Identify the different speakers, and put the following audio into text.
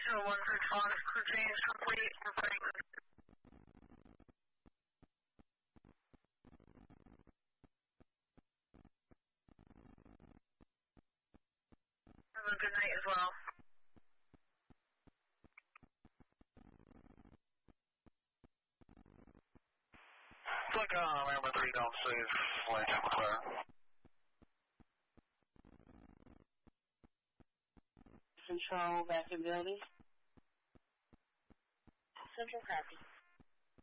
Speaker 1: 1 for Fox, crew change complete. Have a good night as well.
Speaker 2: Flight number 3 down safe, flight clear.
Speaker 3: Control, back in building. Central copy.